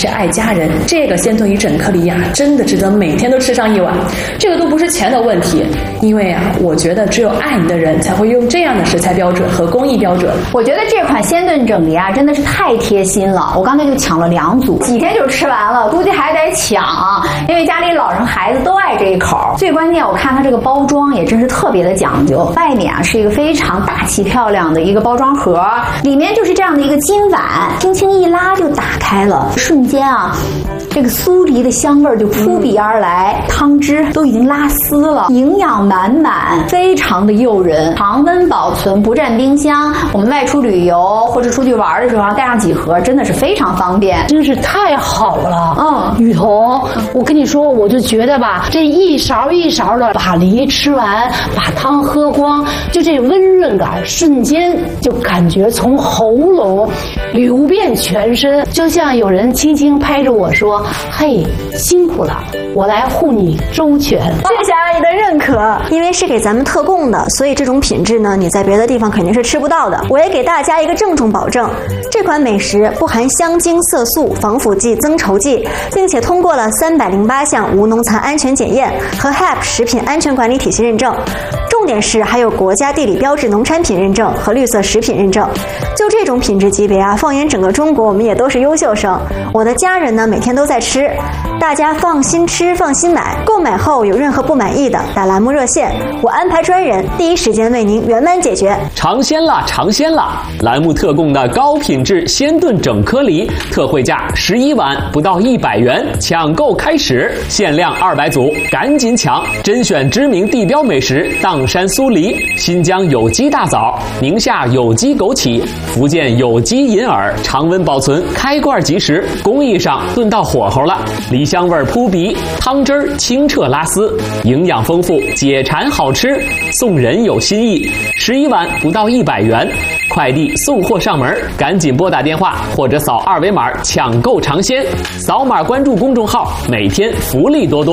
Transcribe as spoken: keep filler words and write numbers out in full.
是爱家人。这个鲜炖鱼整颗梨呀，真的值得每天都吃上一碗。这个都不是钱的问题，因为啊，我觉得只有爱你的人才会用这样的食材标准和工艺标准。 我觉得这款鲜炖整梨啊，真的是太贴心了。我刚才就抢了两组，几天就吃完了，估计还得抢，因为家里老人孩子都爱这一口。最关键，我看它这个包装也真是特别的讲究，外面啊是一个非常大气漂亮的一个包装盒，里面就是这样的一个金碗，轻轻一拉就打开了，瞬间啊，这个酥梨的香味就扑鼻而来，汤汁都已经拉丝了，营养满满，非常的诱人，常温保存，不占冰箱。我们外出旅游或者出去玩的时候带上几盒，真的是非常方便， 真是太好了。 嗯， 雨桐，我跟你说，我就觉得吧，这一勺一勺的把梨吃完，把汤喝光，就这温润感，瞬间就感觉从喉咙流遍全身，就像有人轻轻拍着我说：“嘿，辛苦了，我来护你周全。” 谢谢阿姨的认可。 因为是给咱们特供的，所以这种品质呢，你在别的地方肯定是吃不到的。我也给大家一个郑重保证，这款美食不含香精、色素、防腐剂、增稠剂，并且通过了三百零八项无农残安全检验和 H A P 食品安全管理体系认证。重点是还有国家地理标志农产品认证和绿色食品认证。就这种品质级别啊，放眼整个中国，我们也都是优秀生。我的家人呢，每天都在吃，大家放心吃，放心买。购买后有任何不满意的，打栏目热线，我安排专人第一时间为您圆满解决。 尝鲜啦，尝鲜啦！栏目特供的高品质鲜炖整颗梨，特惠价十一碗不到一百元，抢购开始，限量二百组，赶紧抢！甄选知名地标美食砀山酥梨，新疆有机大枣，宁夏有机枸杞，福建有机银耳，常温保存，开罐即食，工艺上炖到火候了，梨香味扑鼻，汤汁儿清澈拉丝，营养丰富，解馋好吃，送人有新意，十一碗不到一百元，快递送货上门，赶紧拨打电话或者扫二维码抢购尝鲜，扫码关注公众号，每天福利多多。